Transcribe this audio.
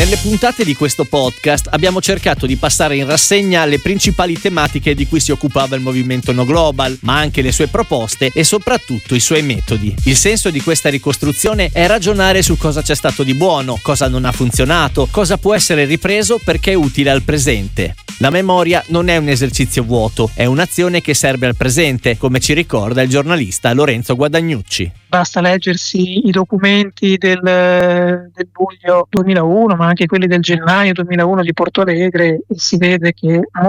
Nelle puntate di questo podcast abbiamo cercato di passare in rassegna le principali tematiche di cui si occupava il movimento No Global, ma anche le sue proposte e soprattutto i suoi metodi. Il senso di questa ricostruzione è ragionare su cosa c'è stato di buono, cosa non ha funzionato, cosa può essere ripreso perché è utile al presente. La memoria non è un esercizio vuoto, è un'azione che serve al presente, come ci ricorda il giornalista Lorenzo Guadagnucci. Basta leggersi i documenti del luglio 2001, ma anche quelli del gennaio 2001 di Porto Alegre, e si vede che